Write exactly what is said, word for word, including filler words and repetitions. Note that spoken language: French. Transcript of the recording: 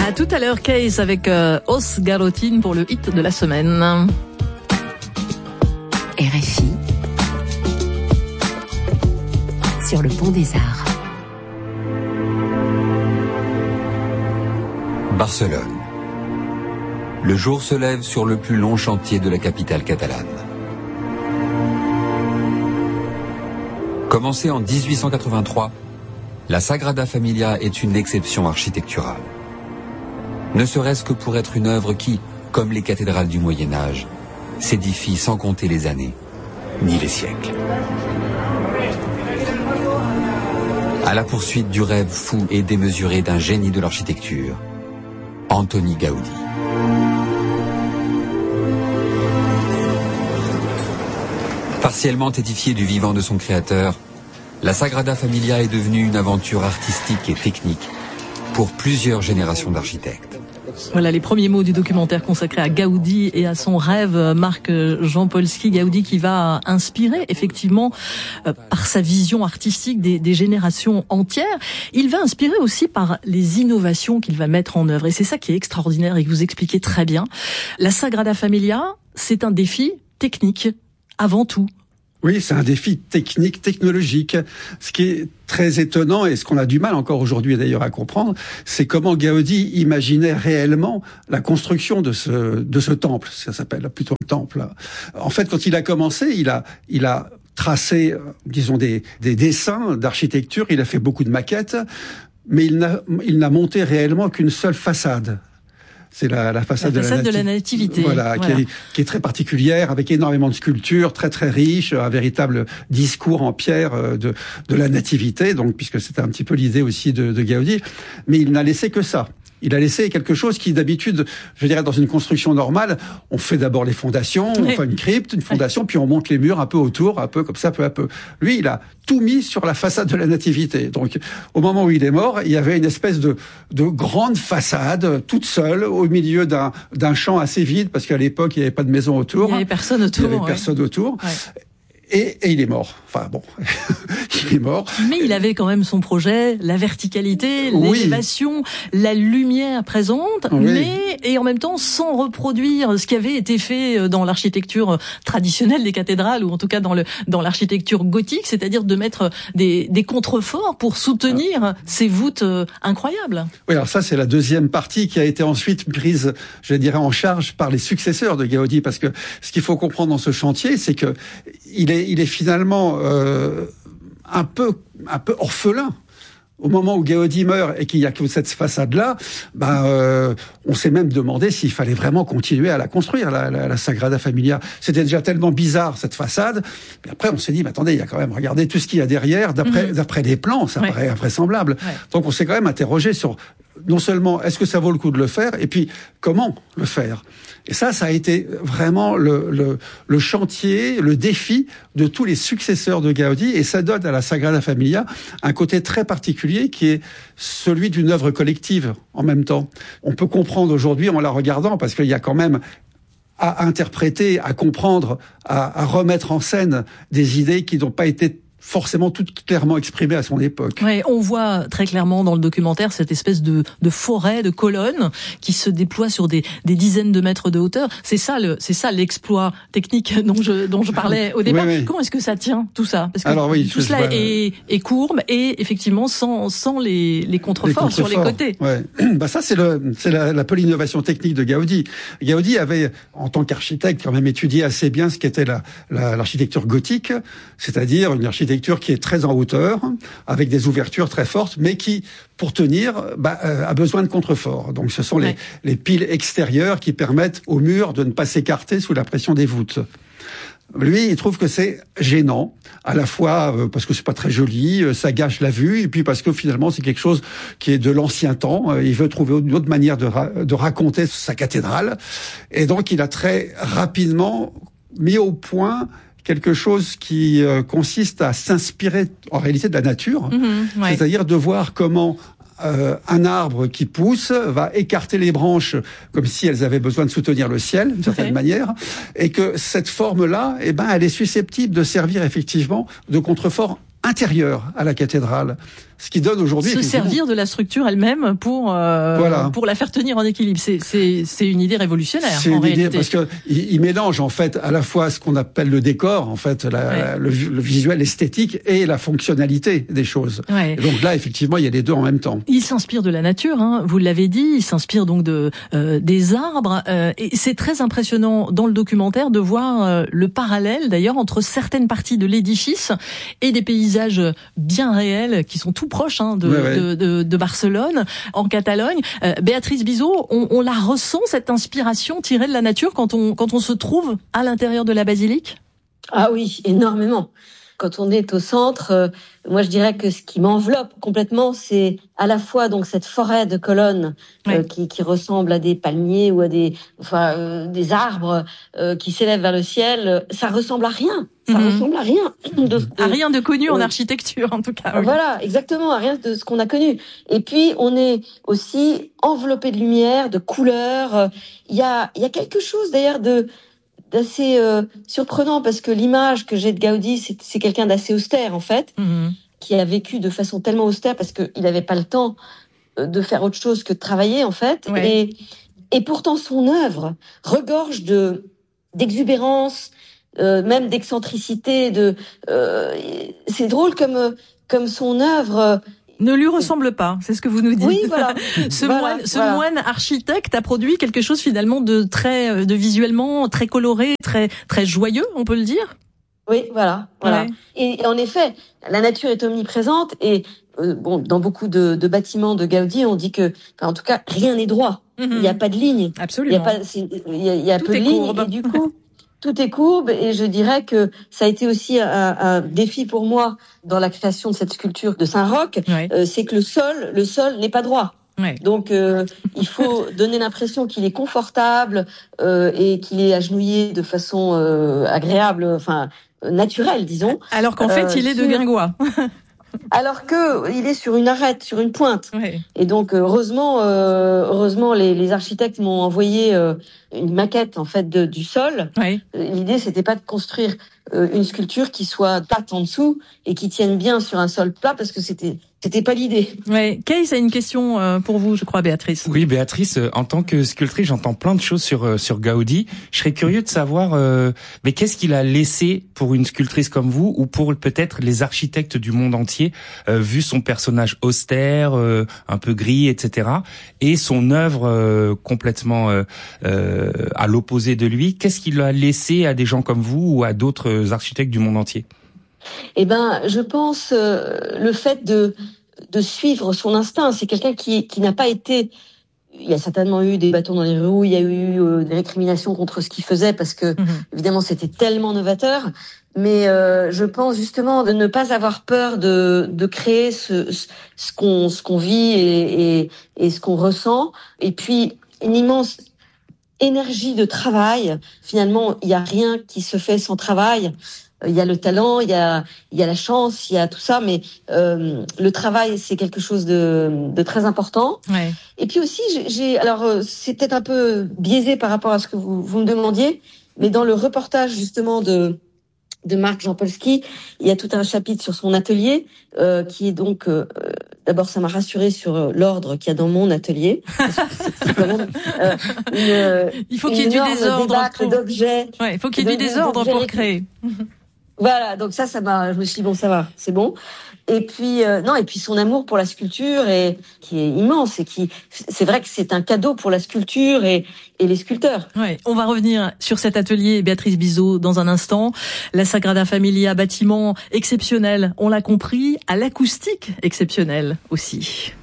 À tout à l'heure, Case avec euh, Os Garotine pour le hit de la semaine. R F I sur le pont des Arts. Barcelone. Le jour se lève sur le plus long chantier de la capitale catalane. Commencée en dix-huit cent quatre-vingt-trois, la Sagrada Familia est une exception architecturale. Ne serait-ce que pour être une œuvre qui, comme les cathédrales du Moyen-Âge, s'édifie sans compter les années, ni les siècles. À la poursuite du rêve fou et démesuré d'un génie de l'architecture, Antoni Gaudí. Partiellement édifiée du vivant de son créateur, la Sagrada Familia est devenue une aventure artistique et technique pour plusieurs générations d'architectes. Voilà les premiers mots du documentaire consacré à Gaudí et à son rêve, Marc Jampolsky. Gaudí qui va inspirer effectivement euh, par sa vision artistique des, des générations entières. Il va inspirer aussi par les innovations qu'il va mettre en œuvre. Et c'est ça qui est extraordinaire et que vous expliquez très bien. La Sagrada Familia, c'est un défi technique avant tout. Oui, c'est un défi technique, technologique. Ce qui est très étonnant et ce qu'on a du mal encore aujourd'hui d'ailleurs à comprendre, c'est comment Gaudí imaginait réellement la construction de ce de ce temple. Ça s'appelle plutôt le temple. En fait, quand il a commencé, il a il a tracé, disons des des dessins d'architecture. Il a fait beaucoup de maquettes, mais il n'a il n'a monté réellement qu'une seule façade. C'est la, la façade, la façade de, la de la nativité. Voilà, voilà. Qui, est, qui est très particulière, avec énormément de sculptures, très très riche, un véritable discours en pierre de, de la nativité, donc puisque c'était un petit peu l'idée aussi de, de Gaudí. Mais il n'a laissé que ça. Il a laissé quelque chose qui, d'habitude, je dirais, dans une construction normale, on fait d'abord les fondations, on fait une crypte, une fondation, puis on monte les murs un peu autour, un peu comme ça, peu à peu. Lui, il a tout mis sur la façade de la nativité. Donc, au moment où il est mort, il y avait une espèce de, de grande façade, toute seule, au milieu d'un, d'un champ assez vide, parce qu'à l'époque, il n'y avait pas de maison autour. Il n'y avait personne autour. Il n'y avait ouais. personne autour. Ouais. Et, et il est mort. Enfin bon, il est mort. Mais il avait quand même son projet, la verticalité, l'élévation, oui. la lumière présente, oui. mais et en même temps sans reproduire ce qui avait été fait dans l'architecture traditionnelle des cathédrales ou en tout cas dans le dans l'architecture gothique, c'est-à-dire de mettre des des contreforts pour soutenir ah. ces voûtes incroyables. Oui, alors ça c'est la deuxième partie qui a été ensuite prise, je dirais, en charge par les successeurs de Gaudí, parce que ce qu'il faut comprendre dans ce chantier, c'est que il est il est finalement euh, un peu un peu orphelin. Au moment où Gaudí meurt et qu'il y a que cette façade-là, ben euh, on s'est même demandé s'il fallait vraiment continuer à la construire, la, la, la Sagrada Familia. C'était déjà tellement bizarre cette façade. Et après, on s'est dit, mais attendez, il y a quand même, regardez tout ce qu'il y a derrière. D'après, mmh. d'après les plans, ça ouais. paraît invraisemblable. Ouais. Donc, on s'est quand même interrogé sur non seulement est-ce que ça vaut le coup de le faire, et puis comment le faire. Et ça, ça a été vraiment le, le, le chantier, le défi de tous les successeurs de Gaudí, et ça donne à la Sagrada Familia un côté très particulier qui est celui d'une œuvre collective en même temps. On peut comprendre aujourd'hui en la regardant, parce qu'il y a quand même à interpréter, à comprendre, à, à remettre en scène des idées qui n'ont pas été forcément tout clairement exprimé à son époque. Oui, on voit très clairement dans le documentaire cette espèce de, de forêt, de colonnes qui se déploie sur des, des dizaines de mètres de hauteur. C'est ça le, c'est ça l'exploit technique dont je, dont je parlais au départ. Oui, oui. Comment est-ce que ça tient tout ça? Parce que Alors, oui, tout cela vois... est, est courbe et effectivement sans, sans les, les contreforts, les contreforts sur les côtés. Ouais. Bah ça c'est le, c'est la, la peu l'innovation technique de Gaudí. Gaudí avait, en tant qu'architecte, quand même étudié assez bien ce qu'était la, la, l'architecture gothique, c'est-à-dire une architecture qui est très en hauteur, avec des ouvertures très fortes, mais qui, pour tenir, bah, euh, a besoin de contreforts. Donc ce sont ouais. les, les piles extérieures qui permettent aux murs de ne pas s'écarter sous la pression des voûtes. Lui, il trouve que c'est gênant, à la fois euh, parce que c'est pas très joli, euh, ça gâche la vue, et puis parce que finalement c'est quelque chose qui est de l'ancien temps. Euh, il veut trouver une autre manière de, ra- de raconter sa cathédrale, et donc il a très rapidement mis au point quelque chose qui euh, consiste à s'inspirer en réalité de la nature, mmh, ouais. c'est-à-dire de voir comment euh, un arbre qui pousse va écarter les branches comme si elles avaient besoin de soutenir le ciel d'une certaine okay. manière, et que cette forme-là, eh ben, elle est susceptible de servir effectivement de contrefort intérieur à la cathédrale. Ce qui donne aujourd'hui se servir de la structure elle-même pour euh, voilà. pour la faire tenir en équilibre. C'est c'est c'est une idée révolutionnaire. C'est en une réalité. idée parce que il, il mélange en fait à la fois ce qu'on appelle le décor, en fait, la, ouais. le, le visuel esthétique et la fonctionnalité des choses. Ouais. Et donc là, effectivement, il y a les deux en même temps. Il s'inspire de la nature, hein, vous l'avez dit. Il s'inspire donc de euh, des arbres. Euh, et c'est très impressionnant dans le documentaire de voir euh, le parallèle, d'ailleurs, entre certaines parties de l'édifice et des paysages bien réels qui sont tout proche hein, de, ouais, ouais. De, de, de Barcelone, en Catalogne. Euh, Béatrice Bizot, on, on la ressent, cette inspiration tirée de la nature quand on, quand on se trouve à l'intérieur de la basilique ? Ah oui, énormément. Quand on est au centre, euh, moi je dirais que ce qui m'enveloppe complètement, c'est à la fois donc cette forêt de colonnes ouais. euh, qui, qui ressemble à des palmiers ou à des, enfin, euh, des arbres euh, qui s'élèvent vers le ciel. Ça ressemble à rien. Ça mmh. ressemble à rien. De, de, à rien de connu euh, en architecture, en tout cas. Oui. Voilà, exactement, à rien de ce qu'on a connu. Et puis, on est aussi enveloppé de lumière, de couleurs. Il y a, il y a quelque chose, d'ailleurs, de d'assez euh, surprenant, parce que l'image que j'ai de Gaudi, c'est, c'est quelqu'un d'assez austère, en fait, mmh. qui a vécu de façon tellement austère parce qu'il n'avait pas le temps de faire autre chose que de travailler, en fait. Ouais. Et, et pourtant, son œuvre regorge de d'exubérance, Euh, même d'excentricité, de euh, c'est drôle comme comme son œuvre euh, ne lui ressemble pas, c'est ce que vous nous dites. Oui, voilà. ce voilà, moine, ce voilà. moine architecte a produit quelque chose finalement de très, de visuellement très coloré, très très joyeux, on peut le dire. Oui, voilà, voilà. Ouais. Et, et en effet, la nature est omniprésente et euh, bon, dans beaucoup de, de bâtiments de Gaudi, on dit que, enfin, en tout cas, rien n'est droit. Il mm-hmm. n'y a pas de ligne. Absolument. Il y a pas, il y a, il y a Tout peu de lignes courbe. et du coup. Tout est courbe et je dirais que ça a été aussi un, un défi pour moi dans la création de cette sculpture de Saint-Roch, ouais. euh, c'est que le sol, le sol n'est pas droit. Ouais. Donc euh, il faut donner l'impression qu'il est confortable euh, et qu'il est agenouillé de façon euh, agréable, enfin naturelle, disons. Alors qu'en fait, euh, il est de guingois. Alors que il est sur une arête, sur une pointe. Ouais. Et donc heureusement, euh, heureusement les, les architectes m'ont envoyé euh, une maquette en fait de, du sol. Ouais. L'idée c'était pas de construire euh, une sculpture qui soit plate en dessous et qui tienne bien sur un sol plat parce que c'était c'était pas l'idée. Ouais. Kees a une question euh, pour vous, je crois, Béatrice. Oui, Béatrice, euh, en tant que sculptrice, j'entends plein de choses sur euh, sur Gaudi. Je serais curieux de savoir, euh, mais qu'est-ce qu'il a laissé pour une sculptrice comme vous ou pour peut-être les architectes du monde entier, euh, vu son personnage austère, euh, un peu gris, et cetera, et son œuvre euh, complètement euh, euh, à l'opposé de lui. Qu'est-ce qu'il a laissé à des gens comme vous ou à d'autres architectes du monde entier? Eh ben, je pense euh, le fait de de suivre son instinct. C'est quelqu'un qui qui n'a pas été. Il y a certainement eu des bâtons dans les roues. Il y a eu euh, des récriminations contre ce qu'il faisait parce que mmh. évidemment c'était tellement novateur. Mais euh, je pense justement de ne pas avoir peur de de créer ce ce qu'on ce qu'on vit et et, et ce qu'on ressent. Et puis une immense énergie de travail. Finalement, il y a rien qui se fait sans travail. Il y a le talent, il y a, il y a la chance, il y a tout ça, mais euh, le travail, c'est quelque chose de, de très important. Ouais. Et puis aussi, j'ai, j'ai alors c'est peut-être un peu biaisé par rapport à ce que vous, vous me demandiez, mais dans le reportage justement de de Marc Jampolsky, il y a tout un chapitre sur son atelier euh, qui est donc euh, d'abord ça m'a rassuré sur l'ordre qu'il y a dans mon atelier. C'est quand même euh, une, il faut qu'il y ait du désordre pour... d'objets. Ouais, il faut qu'il y ait du désordre pour créer. Voilà, donc ça, ça m'a. Je me suis dit bon, ça va, c'est bon. Et puis euh, non, et puis son amour pour la sculpture est qui est immense et qui c'est vrai que c'est un cadeau pour la sculpture et et les sculpteurs. Ouais, on va revenir sur cet atelier, Béatrice Bizot, dans un instant. La Sagrada Familia, bâtiment exceptionnel, on l'a compris, à l'acoustique exceptionnelle aussi.